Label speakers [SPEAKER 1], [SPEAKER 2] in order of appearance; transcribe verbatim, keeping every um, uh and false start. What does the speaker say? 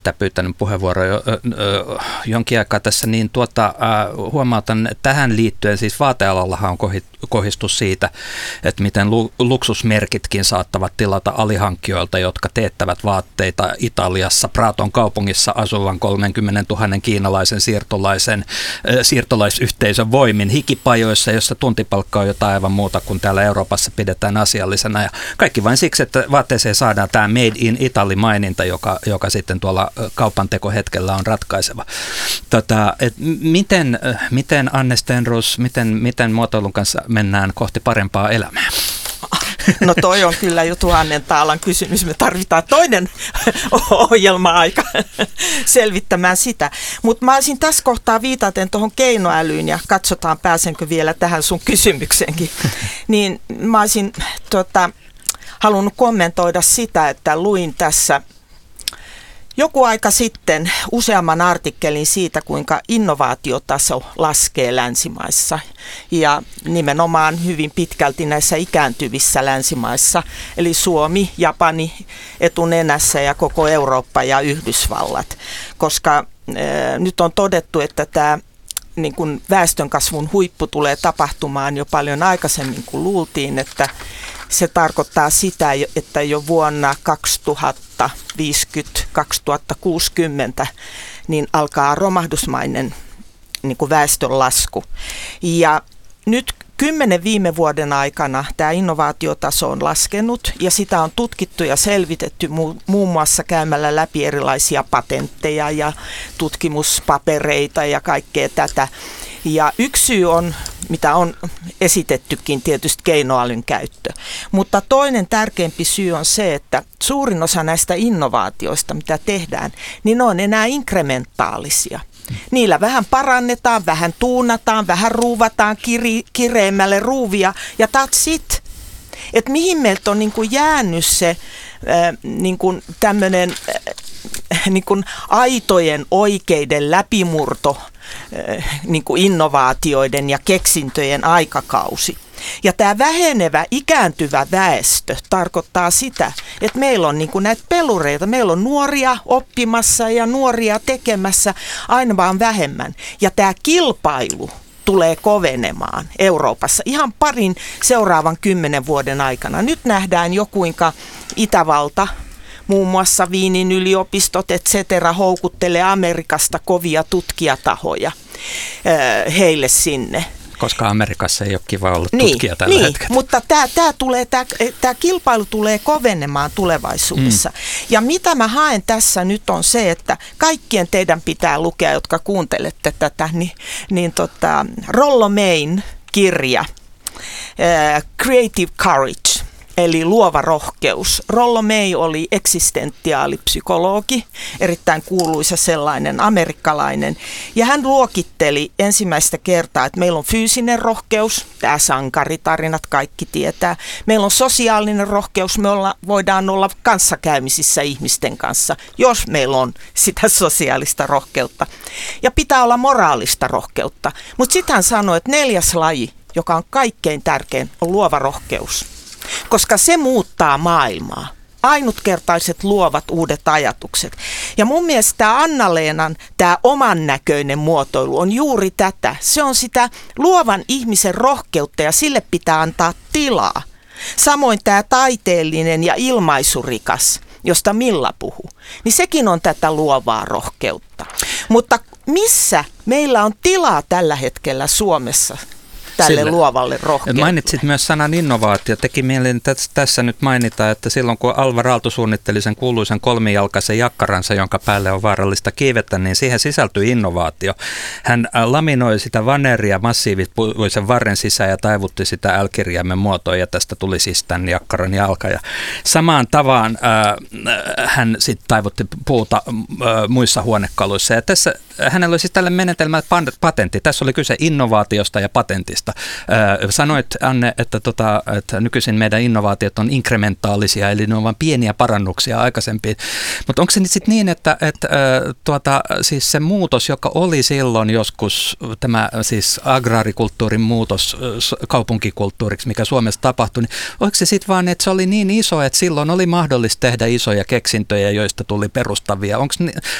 [SPEAKER 1] pyytänyt puheenvuoroa jo, ö, ö, jonkin aikaa tässä, niin tuota, äh, huomautan tähän liittyen, siis vaatealallahan on kohistus siitä, että miten lu, luksusmerkitkin saattavat tilata alihankkijoilta, jotka teettävät vaatteita Italiassa, Praton kaupungissa asuvan kolmekymmentätuhatta kiinalaisen siirtolaisen, äh, siirtolaisyhteisön voimin hikipajoissa, jossa tuntipalkka on jotain aivan muuta kuin täällä Euroopassa pidetään asiallisena. Ja kaikki vain siksi, että vaatteeseen saadaan tämä Made in Italy-maininta, joka, joka sitten tuolla kaupantekohetkellä on ratkaiseva. Tota, et miten, miten Anne Stenros, miten, miten muotoilun kanssa mennään kohti parempaa elämää?
[SPEAKER 2] No toi on kyllä jo tuhannen taalan kysymys. Me tarvitaan toinen ohjelma-aika selvittämään sitä. Mutta mä olisin tässä kohtaa viitaten tuohon keinoälyyn ja katsotaan pääsenkö vielä tähän sun kysymykseenkin. Niin mä olisin tota, halunnut kommentoida sitä, että luin tässä joku aika sitten useamman artikkelin siitä, kuinka innovaatiotaso laskee länsimaissa ja nimenomaan hyvin pitkälti näissä ikääntyvissä länsimaissa, eli Suomi, Japani etunenässä ja koko Eurooppa ja Yhdysvallat, koska äh, nyt on todettu, että tämä niin kuin väestönkasvun huippu tulee tapahtumaan jo paljon aikaisemmin kuin luultiin, että se tarkoittaa sitä, että jo vuonna kaksituhattaviisikymmentä kaksituhattakuusikymmentä niin alkaa romahdusmainen niin kuin väestönlasku. Ja nyt kymmenen viime vuoden aikana tämä innovaatiotaso on laskenut ja sitä on tutkittu ja selvitetty muun muassa käymällä läpi erilaisia patentteja ja tutkimuspapereita ja kaikkea tätä. Ja yksi syy on, mitä on esitettykin, tietysti keinoälyn käyttö. Mutta toinen tärkeämpi syy on se, että suurin osa näistä innovaatioista, mitä tehdään, niin ne on enää inkrementaalisia. Niillä vähän parannetaan, vähän tuunataan, vähän ruuvataan kiri, kireemmälle ruuvia ja that's it. Että mihin meiltä on niin kuin jäänyt se äh, niin kuin tämmöinen äh, niin kuin aitojen oikeiden läpimurto niin kuin innovaatioiden ja keksintöjen aikakausi. Ja tämä vähenevä, ikääntyvä väestö tarkoittaa sitä, että meillä on niin kuin näitä pelureita. Meillä on nuoria oppimassa ja nuoria tekemässä aina vaan vähemmän. Ja tämä kilpailu tulee kovenemaan Euroopassa ihan parin seuraavan kymmenen vuoden aikana. Nyt nähdään jo kuinka Itävalta, muun muassa Viinin yliopistot, et cetera, houkuttelee Amerikasta kovia tutkijatahoja heille sinne.
[SPEAKER 1] Koska Amerikassa ei ole kiva olla
[SPEAKER 2] niin,
[SPEAKER 1] tutkija tällä
[SPEAKER 2] niin,
[SPEAKER 1] hetkellä.
[SPEAKER 2] Mutta tämä, tämä, tulee, tämä, tämä kilpailu tulee kovenemaan tulevaisuudessa. Mm. Ja mitä mä haen tässä nyt on se, että kaikkien teidän pitää lukea, jotka kuuntelette tätä, niin, niin tota, Rollo Mayn kirja uh, Creative Courage. Eli luova rohkeus. Rollo May oli eksistentiaalipsykologi, erittäin kuuluisa sellainen, amerikkalainen. Ja hän luokitteli ensimmäistä kertaa, että meillä on fyysinen rohkeus, tämä sankaritarinat kaikki tietää. Meillä on sosiaalinen rohkeus, me olla, voidaan olla kanssakäymisissä ihmisten kanssa, jos meillä on sitä sosiaalista rohkeutta. Ja pitää olla moraalista rohkeutta. Mutta sitten hän sanoi, että neljäs laji, joka on kaikkein tärkein, on luova rohkeus. Koska se muuttaa maailmaa. Ainutkertaiset luovat uudet ajatukset. Ja mun mielestä tämä Anna-Leenan tämä oman näköinen muotoilu on juuri tätä. Se on sitä luovan ihmisen rohkeutta ja sille pitää antaa tilaa. Samoin tämä taiteellinen ja ilmaisurikas, josta Milla puhuu, niin sekin on tätä luovaa rohkeutta. Mutta missä meillä on tilaa tällä hetkellä Suomessa tälle Sille. luovalle rohkeudelle?
[SPEAKER 1] Mainitsit myös sanan innovaatio. Teki mieleen tässä nyt mainita, että silloin kun Alvar Aalto suunnitteli sen kuuluisen kolmijalkaisen jakkaransa, jonka päälle on vaarallista kiivettä, niin siihen sisältyi innovaatio. Hän laminoi sitä vaneria massiivisen varren sisään ja taivutti sitä L-kirjaimen muotoon, ja tästä tuli siis tämän jakkaran jalka. Ja samaan tavaan äh, hän sitten taivutti puuta äh, muissa huonekaluissa. Ja tässä hänellä oli siis tälle menetelmälle patentti. Tässä oli kyse innovaatiosta ja patentista. innovaatiosta. Sanoit, Anne, että, tota, että nykyisin meidän innovaatiot on inkrementaalisia, eli ne on vain pieniä parannuksia aikaisempiin. Mutta onko se nyt sitten niin, että, että tuota, siis se muutos, joka oli silloin joskus, tämä siis agraarikulttuurin muutos kaupunkikulttuuriksi, mikä Suomessa tapahtui, niin oliko se sitten vaan, että se oli niin iso, että silloin oli mahdollista tehdä isoja keksintöjä, joista tuli perustavia?